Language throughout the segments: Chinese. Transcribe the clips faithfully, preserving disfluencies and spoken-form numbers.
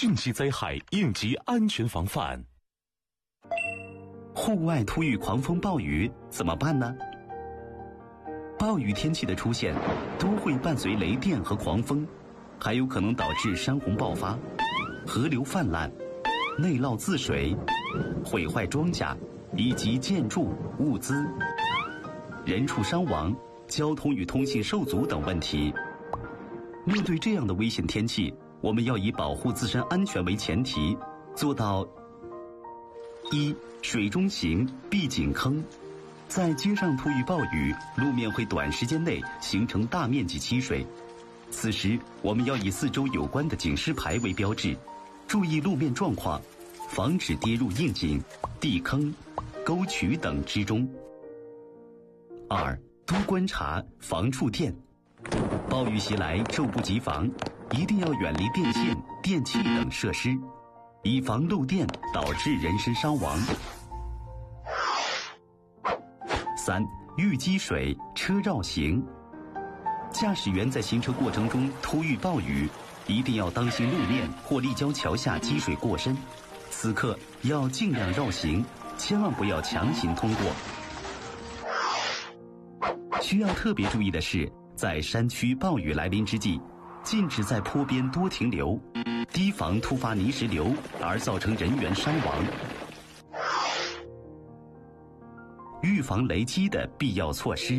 汛期灾害应急安全防范。 户外突遇狂风暴雨怎么办呢？暴雨天气的出现都会伴随雷电和狂风，还有可能导致山洪爆发、河流泛滥、内涝自水、毁坏庄稼以及建筑物资、人畜伤亡、交通与通信受阻等问题。面对这样的危险天气，我们要以保护自身安全为前提，做到一、水中行，必紧坑。在街上突遇暴雨，路面会短时间内形成大面积积水，此时我们要以四周有关的警示牌为标志，注意路面状况，防止跌入窨井、地坑、沟渠等之中。二、多观察，防触电。暴雨袭来，猝不及防，一定要远离电线、电器等设施，以防漏电导致人身伤亡。三、遇积水，车绕行。驾驶员在行车过程中突遇暴雨，一定要当心路面或立交桥下积水过深，此刻要尽量绕行，千万不要强行通过。需要特别注意的是，在山区暴雨来临之际，禁止在坡边多停留，提防突发泥石流而造成人员伤亡。预防雷击的必要措施。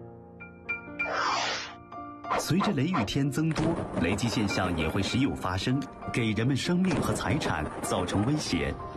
随着雷雨天增多，雷击现象也会时有发生，给人们生命和财产造成威胁。